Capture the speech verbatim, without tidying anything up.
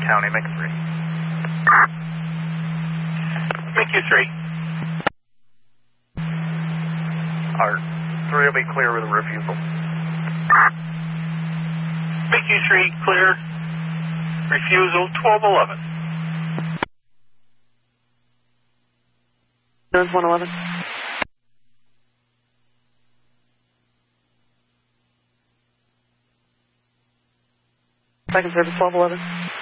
County, make it three. Make you three. Our three will be clear with a refusal. Make you three, clear. Refusal, twelve eleven. Jones one eleven. Second service twelve eleven.